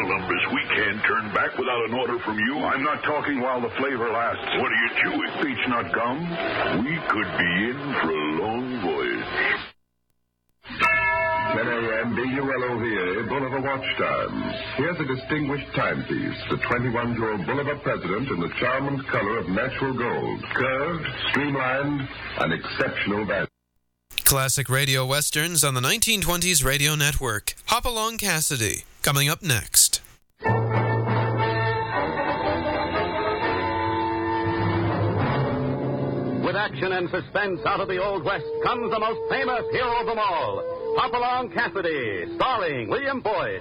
Columbus. We can't turn back without an order from you. I'm not talking while the flavor lasts. What are you chewing? Beech-nut gum. We could be in for a long voyage. 10 a.m. BULOVA, Bolivar Watch Time. Here's a distinguished timepiece. The 21-year-old Bolivar president in the charm and color of natural gold. Curved, streamlined, and exceptional value. Classic radio westerns on the 1920s radio network. Hopalong Cassidy, coming up next. With action and suspense out of the Old West comes the most famous hero of them all, Hopalong Cassidy, starring William Boyd.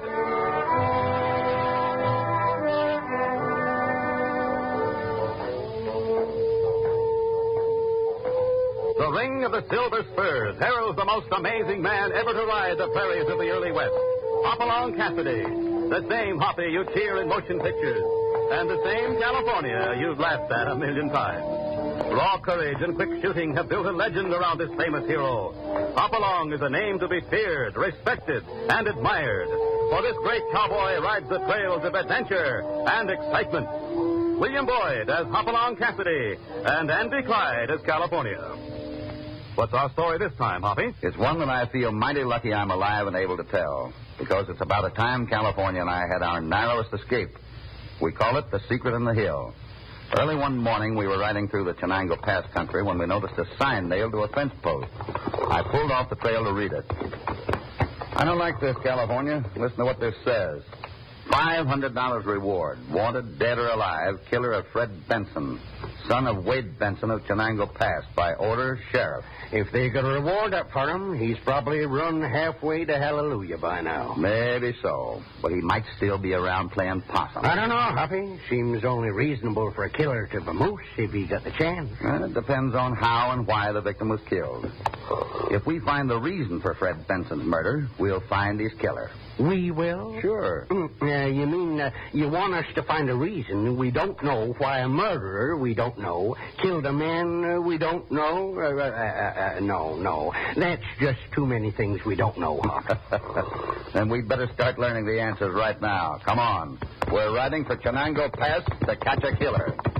The ring of the silver spurs heralds the most amazing man ever to ride the prairies of the early West, Hopalong Cassidy, the same Hoppy you cheer in motion pictures, and the same California you've laughed at a million times. Raw courage and quick shooting have built a legend around this famous hero. Hopalong is a name to be feared, respected, and admired, for this great cowboy rides the trails of adventure and excitement. William Boyd as Hopalong Cassidy, and Andy Clyde as California. What's our story this time, Hoppy? It's one that I feel mighty lucky I'm alive and able to tell, because it's about a time California and I had our narrowest escape. We call it The Secret in the Hill. Early one morning, we were riding through the Chenango Pass country when we noticed a sign nailed to a fence post. I pulled off the trail to read it. I don't like this, California. Listen to what this says. $500 reward. Wanted, dead or alive, killer of Fred Benson, son of Wade Benson of Chenango Pass, by order, sheriff. If they got a reward up for him, he's probably run halfway to hallelujah by now. Maybe so, but he might still be around playing possum. I don't know, Hoppy. Seems only reasonable for a killer to vamoose if he got the chance. It depends on how and why the victim was killed. If we find the reason for Fred Benson's murder, we'll find his killer. We will? Sure. You mean you want us to find a reason we don't know why a murderer we don't know killed a man we don't know? No. That's just too many things we don't know. Then we'd better start learning the answers right now. Come on. We're riding for Chenango Pass to catch a killer.